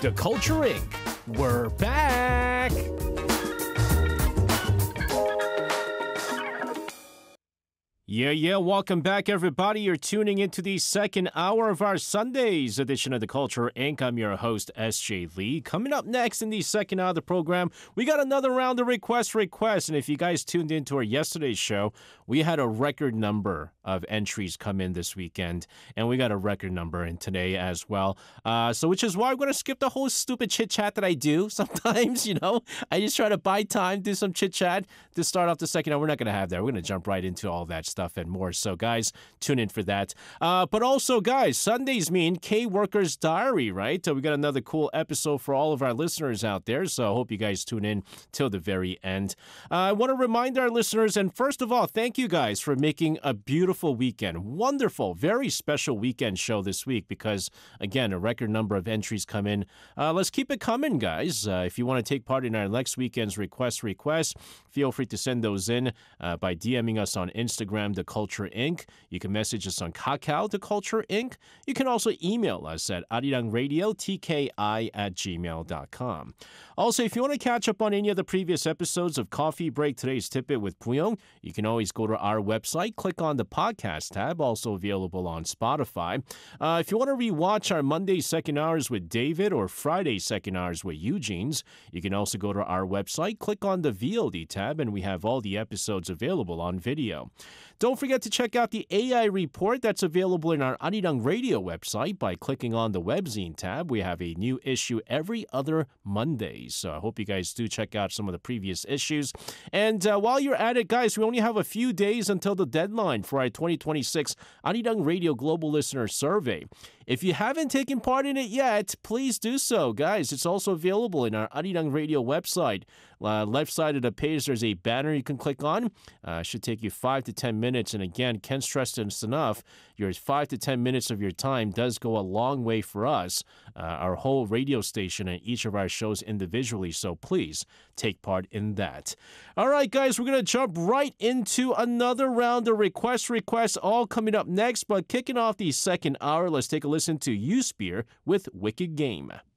The Culture Inc. We're back! Yeah, welcome back, everybody. You're tuning into the second hour of our Sunday's edition of The Culture Inc. I'm your host, S.J. Lee. Coming up next in the second hour of the program, we got another round of requests. And if you guys tuned into our yesterday's show, we had a record number of entries come in this weekend, and we got a record number in today as well. So which is why I'm going to skip the whole stupid chit-chat that I do sometimes, I just try to buy time, do some chit-chat to start off the second hour. We're not going to have that. We're going to jump right into all that stuff and more. So, guys, tune in for that. But also, guys, Sundays mean K-Worker's Diary, right? We got another cool episode for all of our listeners out there, so I hope you guys tune in till the very end. I want to remind our listeners, and first of all, thank you guys for making a beautiful weekend. Wonderful, very special weekend show this week because, again, a record number of entries come in. Let's keep it coming, guys. If you want to take part in our next weekend's requests, feel free to send those in by DMing us on Instagram, The Culture Inc. You can message us on Kakao, The Culture Inc. You can also email us at arirangradio@gmail.com. Also, if you want to catch up on any of the previous episodes of Coffee Break Today's Tidbit with Puyong, you can always go to our website, click on the podcast tab, also available on Spotify. If you want to rewatch our Monday second hours with David or Friday second hours with Eugene's, you can also go to our website, click on the VOD tab, and we have all the episodes available on video. Don't forget to check out the AI report that's available in our Arirang Radio website by clicking on the webzine tab. We have a new issue every other Monday, so I hope you guys do check out some of the previous issues. And while you're at it, guys, we only have a few days until the deadline for our 2026 Arirang Radio Global Listener Survey. If you haven't taken part in it yet, please do so, guys. It's also available in our Arirang Radio website. Left side of the page, there's a banner you can click on. Should take you 5 to 10 minutes. And again, can't stress this enough. Your 5 to 10 minutes of your time does go a long way for us, our whole radio station and each of our shows individually. So please take part in that. All right, guys, we're going to jump right into another round of requests, all coming up next. But kicking off the second hour, let's take a listen to Uspear with Wicked Game.